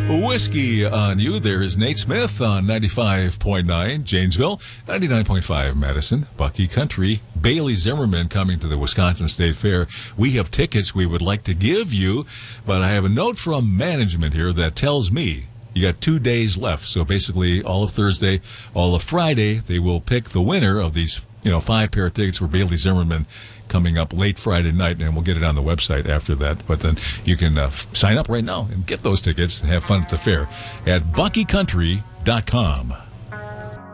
Whiskey on You. There is Nate Smith on 95.9 Janesville, 99.5 Madison, Bucky Country. Bailey Zimmerman coming to the Wisconsin State Fair. We have tickets we would like to give you, but I have a note from management here that tells me you got 2 days left. So basically all of Thursday, all of Friday, they will pick the winner of these 5 pair of tickets for Bailey Zimmerman coming up late Friday night, and we'll get it on the website after that. But then you can sign up right now and get those tickets and have fun at the fair at buckycountry.com.